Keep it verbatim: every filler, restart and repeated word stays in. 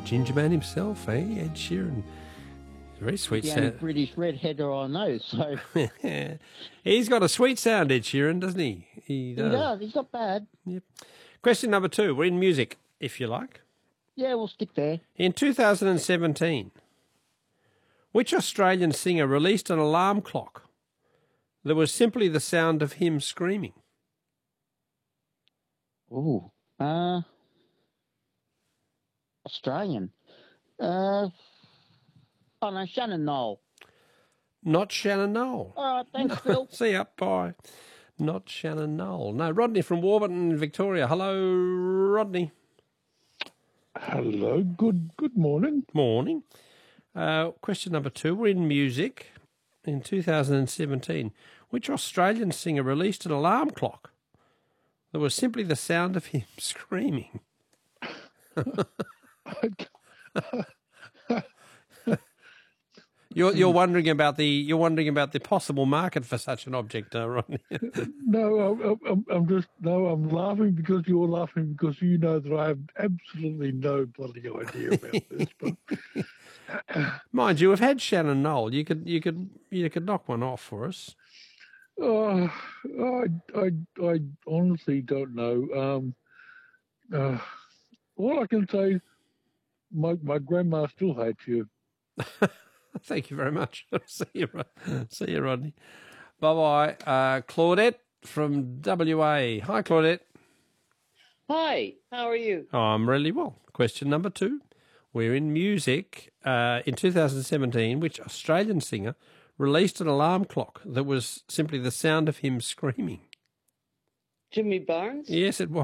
Ginger Man himself, eh? Ed Sheeran. Very sweet The only sound. British redheader I know, so He's got a sweet sound, Ed Sheeran, doesn't he? He he does. does. He's not bad. Yep. Question number two. We're in music, if you like. Yeah, we'll stick there. In two thousand seventeen, which Australian singer released an alarm clock that was simply the sound of him screaming? Ooh, uh, Australian. Uh, oh no, Shannon Knoll. Not Shannon Knoll. All right, thanks, Phil. See ya, bye. Not Shannon Knoll. No, Rodney from Warburton, Victoria. Hello, Rodney. Hello, good good morning. Morning. Uh, question number two. We're in music. In two thousand seventeen, which Australian singer released an alarm clock that was simply the sound of him screaming? You're you're wondering about the you're wondering about the possible market for such an object, uh, Rodney. No, I'm, I'm just no, I'm laughing because you're laughing because you know that I have absolutely no bloody idea about this. But mind you, we've had Shannon Knoll. You could you could you could knock one off for us. uh, I, I, I honestly don't know. Um, uh, all I can say, my my grandma still hates you. Thank you very much. See you, Rod- see you, Rodney. Bye bye. Uh, Claudette from W A. Hi, Claudette. Hi, how are you? Oh, I'm really well. Question number two. We're in music. Uh, in two thousand seventeen, which Australian singer released an alarm clock that was simply the sound of him screaming? Jimmy Barnes? Yes, it was.